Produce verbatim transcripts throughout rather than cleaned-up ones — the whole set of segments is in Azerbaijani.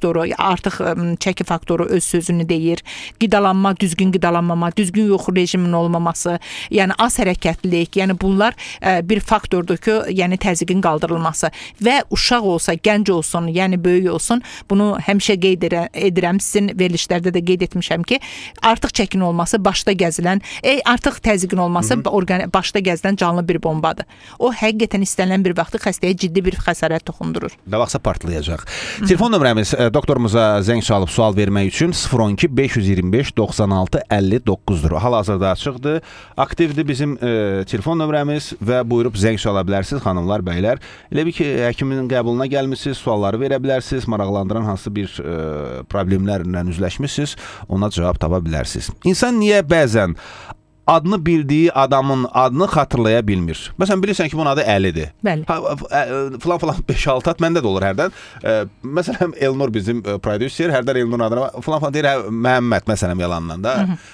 faktoru, artıq çəki faktoru öz sözünü deyir. Qidalanma, düzgün qidalanmama, düzgün yuxu rejimin olmaması, yəni az hərəkətlilik, yəni bunlar bir faktordur ki, yəni təzyiqin qaldırılması və uşaq olsa, gənc olsun, yəni böyük olsun, bunu həmişə qeyd edirəm, sizin verilişlərdə də qeyd etmişəm ki, artıq çəkin olması başda gəzilən, e, artıq təzyiqin olması orqan, başda gəzilən canlı bir bombadır. O həqiqətən istənilən bir vaxtı xəstəyə ciddi bir xəsarət toxundurur. Nə vaxtsa partlayacaq. Telefon nömrəmiz doktorumuza zəng çalıb sual vermək üçün sıfır on iki beş yüz iyirmi beş doxsan altı əlli doqquzdur. Hal-hazırda açıqdır. Aktivdir bizim e, telefon nömrəmiz və buyurub zəng çala bilərsiniz xanımlar, bəylər. Elə bir ki, həkimin qəbuluna gəlmişsiniz, sualları verə bilərsiniz, maraqlandıran hansı bir e, problemlərlə üzləşmişsiniz, ona cavab tapa bilərsiniz. İnsan niyə bəzən adını bildiyi adamın adını xatırlaya bilmir? Məsələn, bilirsən ki, bunun adı Əlidir. Bəli. Falan falan beş altı ad məndə də olur hərdən. Məsələn, Elnur bizim prodüser, hərdən Elnurun adına falan falan deyir, Məhəmməd məsələn yalandan da.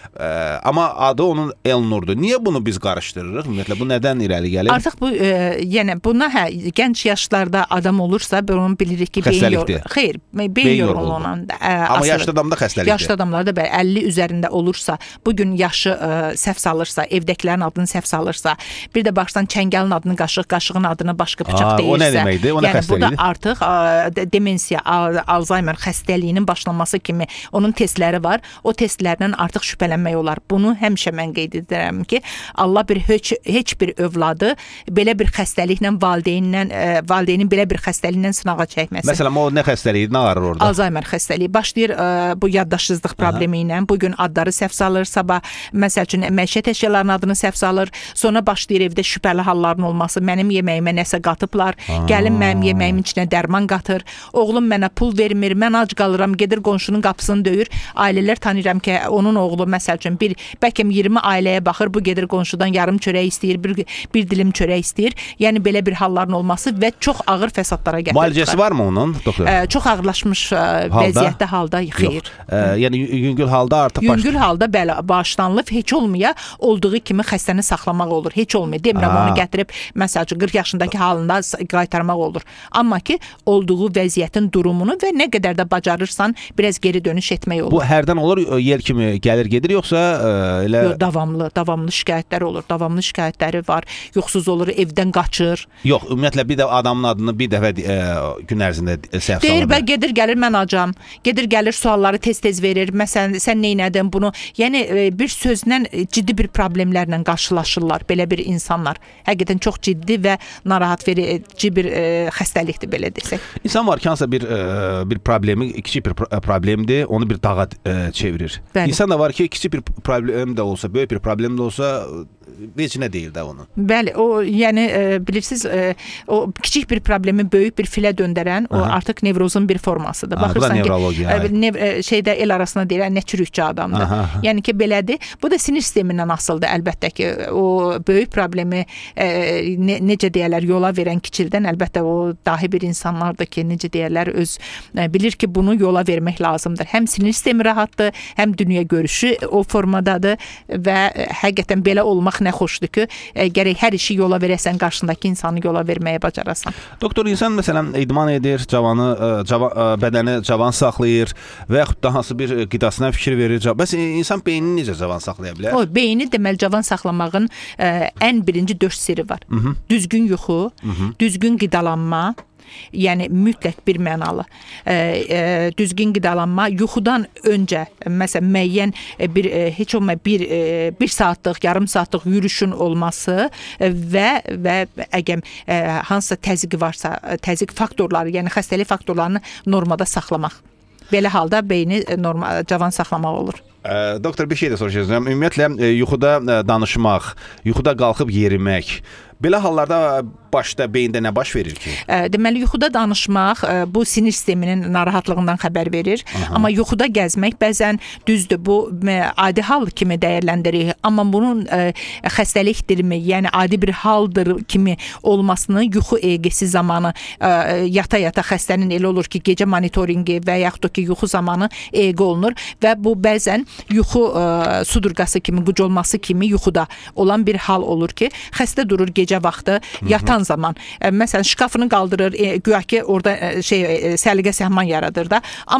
Amma adı onun Elnurdur. Niyə bunu biz qarışdırırıq? Ümumiyyətlə, bu nədən irəli gəlir? Artıq bu, e, yəni buna hə, gənc yaşlarda adam olursa, bunu bilirik ki, beyin yorğunluğu. Xeyr, beyin, beyin yorğunluğundan da. E, Amma asılı. Yaşlı adamda xəstəlikdir. Yaşlı adamlarda bəli, əlli üzərində olursa, bugün yaşı e, səhv salırsa, evdəkilərin adını səhv salırsa, bir də baxsan çəngəlin adını qaşıq, qaşığın adını başqa bıçaq deyirsə. O nə deməkdir? O nə yəni, xəstəlikdir? Burada artıq a, demensiya, a, Alzheimer xəstəliyinin başlaması kimi onun testləri var. O testlərdən artıq şübhələnmək olar. Bunu həmişə mən qeyd edirəm ki, Allah bir heç, heç bir övladı belə bir xəstəliklə valideynlə, e, valideynin belə bir xəstəliklə sınağa çəkməsin. Məsələn, o nə xəstəliyi, nə ağrır orada? Alzheimer xəstəliyi. Başlayır e, bu yaddaşsızlıq problemi ilə. Bugün adları səhv salır, sabah məsəl üçün məişət əşyalarının adını səhv salır. Sonra başlayır evdə şübhəli halların olması. Mənim yeməyimə nəsə qatıblar. Aa. Gəlin mənim yeməyimin içinə dərman qatır. Oğlum mənə pul vermir. Mən ac qalıram. Gedir qonşunun qapısını döyür. Ailələr tanıyıram ki, onun oğlu məsəl üçün bir bəlkə iyirmi ailəyə baxır. Bu gedir qonşudan yarım çörək istəyir, bir, bir dilim çörək istəyir. Yəni belə bir halların olması və çox ağır fəsadlara gətirir. Müalicəsi varmı onun, doktor? Ə, çox ağırlaşmış ə, vəziyyətdə halda xeyr. Ə, yəni yüngül halda artıq yüngül baş... halda belə bağışlanılıb heç olmaya olduğu kimi xəstəni saxlamaq olur. Heç olmuyor. Demirəm onu gətirib məsəl üçün qırx yaşındakı halında qaytarmaq olur. Amma ki olduğu vəziyyətin durumunu və nə qədər də bacarırsan biraz geri dönüş etmək olur. Bu hərdən olur, yel kimi gəlir gedir yoxsa ə, elə Yox, davamlı, davamlı şikayətlər olur. Davamlı şikayətləri var. Yoxsuz olur, evdən qaçır. Yox, ümumiyyətlə bir də adamın adını bir dəfə ə, gün ərzində səhv salır. Deyir, bə gedir gəlir mən acam. Gedir gəlir sualları tez-tez verir. Məsələn, sən nə etdin bunu? Yəni bir sözlə ciddi bir problemlərlə qarşılaşırlar belə bir insanlar. Həqiqətən çox ciddi və narahat verici bir e, xəstəlikdir belə desək. İnsan var ki, hansısa bir e, bir problemi, kiçik bir problemdir, onu bir dağa e, çevirir. Bəli. İnsan da var ki, kiçik bir problem də olsa, böyük bir problem də olsa heç nə deyil də onu. Bəli, o yəni e, bilirsiniz, e, o kiçik bir problemi böyük bir filə döndərən o Aha. artıq nevrozun bir formasıdır. Aha, Baxırsan ki, e, nev, e, şeydə el arasında deyirlər, nə çürükçü adamdır. Aha. Yəni ki, belədir. Bu da sinir sistemindən asılıdır əlbəttə ki, o böyük problemi e, ne, necə deyirlər, yola verən kiçildən əlbəttə o dahi bir insanlardır ki, necə deyirlər, öz e, bilir ki, bunu yola vermək lazımdır. Həm sinir sistemi rahatdır, həm dünya görüşü o formadadır və e, həqiqətən belə olmaq nə xoşdur ki, e, gərək hər işi yola verəsən, qarşındakı insanı yola verməyə bacarasan. Doktor, insan məsələn idman edir, cavanı, cavan, bədəni cavan saxlayır və yaxud da hansı bir qidasına fikir verir. Bəs insan beynini necə cavan saxlaya bilər? O, beyni deməli cavan saxlamağın ə, ən birinci dörd sirri var. Hı -hı. Düzgün yuxu, Hı -hı. düzgün qidalanma, yəni mütləq bir mənalı e, e, düzgün qidalanma, yuxudan öncə məsələn müəyyən bir e, heç olmasa bir e, bir saatlıq, yarım saatlıq yürüyüşün olması e, və və əgər e, hansısa təzyiq varsa, təzyiq faktorları, yəni xəstəlik faktorlarını normada saxlamaq. Belə halda beyni normal cavan saxlamaq olur. Ə, doktor, bir şey də soruşacağam. Ümumiyyətlə e, yuxuda e, danışmaq, yuxuda qalxıb yerimək, belə hallarda başda, beyində nə baş verir ki? E, deməli, yuxuda danışmaq e, bu sinir sisteminin narahatlığından xəbər verir. Aha. Amma yuxuda gəzmək bəzən düzdür, bu e, adi hal kimi dəyərləndiririk. Amma bunun e, xəstəlikdirmi, yəni adi bir haldır kimi olmasını yuxu E E G-si zamanı e, yata-yata xəstənin elə olur ki, gecə monitoringi və yaxud da ki, yuxu zamanı E E G olunur və bu bəzən yuxu e, sudurqası kimi, qucolması kimi yuxuda olan bir hal olur ki, xəstə durur gecə vaxtı, yatan zaman. E, məsələn, şkafını qaldırır, e, güya ki, orada e, şey e, səliqə səhman yaradır da.